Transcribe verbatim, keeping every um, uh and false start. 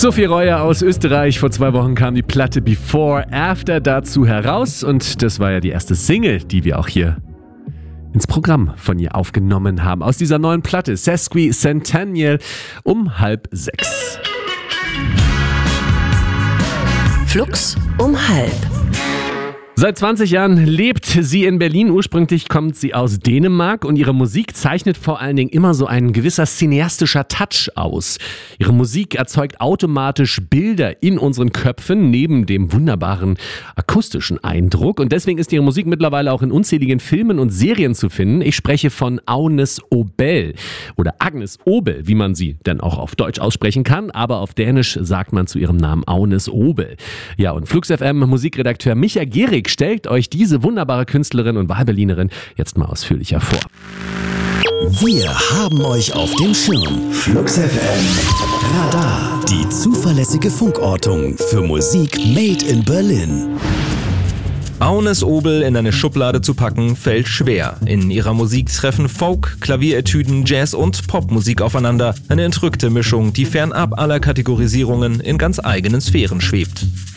Sophie Reuer aus Österreich. Vor zwei Wochen kam die Platte Before After dazu heraus und das war ja die erste Single, die wir auch hier ins Programm von ihr aufgenommen haben. Aus dieser neuen Platte, Sesquicentennial, um halb sechs. Flux um halb. Seit zwanzig Jahren lebt sie in Berlin. Ursprünglich kommt sie aus Dänemark und ihre Musik zeichnet vor allen Dingen immer so ein gewisser cineastischer Touch aus. Ihre Musik erzeugt automatisch Bilder in unseren Köpfen, neben dem wunderbaren akustischen Eindruck. Und deswegen ist ihre Musik mittlerweile auch in unzähligen Filmen und Serien zu finden. Ich spreche von Agnes Obel oder Agnes Obel, wie man sie denn auch auf Deutsch aussprechen kann. Aber auf Dänisch sagt man zu ihrem Namen Agnes Obel. Ja, und Flux F M Musikredakteur Micha Gehrig stellt euch diese wunderbare Künstlerin und Wahlberlinerin jetzt mal ausführlicher vor. Wir haben euch auf dem Schirm. Flux F M Radar. Die zuverlässige Funkortung für Musik made in Berlin. Agnes Obel in eine Schublade zu packen, fällt schwer. In ihrer Musik treffen Folk, Klavieretüden, Jazz und Popmusik aufeinander. Eine entrückte Mischung, die fernab aller Kategorisierungen in ganz eigenen Sphären schwebt.